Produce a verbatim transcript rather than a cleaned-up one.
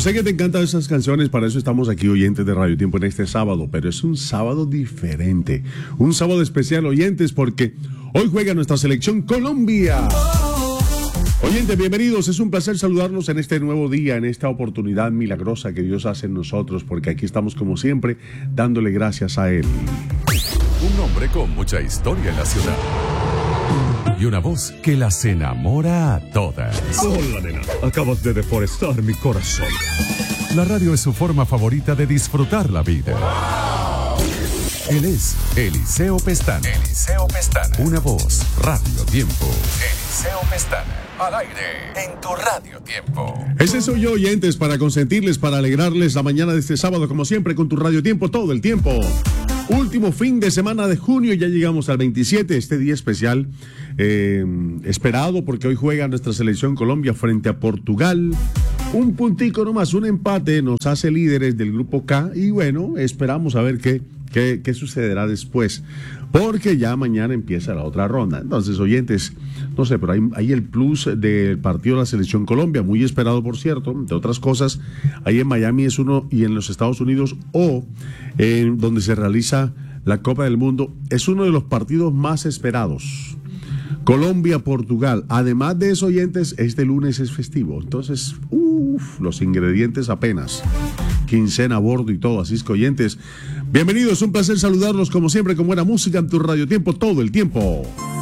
sé que te encantan esas canciones, para eso estamos aquí, oyentes de Radio Tiempo, en este sábado, pero es un sábado diferente, un sábado especial, oyentes, porque hoy juega nuestra selección Colombia. Oyentes, bienvenidos, es un placer saludarlos en este nuevo día, en esta oportunidad milagrosa que Dios hace en nosotros, porque aquí estamos como siempre, dándole gracias a Él. Un hombre con mucha historia en la ciudad. Y una voz que las enamora a todas. Hola, nena. Acabas de deforestar mi corazón. La radio es su forma favorita de disfrutar la vida. Él es Eliseo Pestana. Eliseo Pestana. Una voz, Radio Tiempo. Eliseo Pestana. Al aire, en tu Radio Tiempo. Ese soy yo, oyentes, para consentirles, para alegrarles la mañana de este sábado, como siempre, con tu Radio Tiempo todo el tiempo. Último fin de semana de junio, ya llegamos al veintisiete, este día especial, eh, esperado porque hoy juega nuestra selección Colombia frente a Portugal. Un puntico nomás, un empate nos hace líderes del grupo K y bueno, esperamos a ver qué, qué, qué sucederá después, porque ya mañana empieza la otra ronda. Entonces, oyentes, no sé, pero hay, hay el plus del partido de la selección Colombia, muy esperado por cierto, entre otras cosas, ahí en Miami es uno y en los Estados Unidos o en donde se realiza la Copa del Mundo, es uno de los partidos más esperados. Colombia-Portugal. Además de eso, oyentes, este lunes es festivo. Entonces, uff, los ingredientes apenas. Quincena a bordo y todo. Así es que, oyentes, bienvenidos. Un placer saludarlos como siempre con buena música en tu Radio Tiempo todo el tiempo.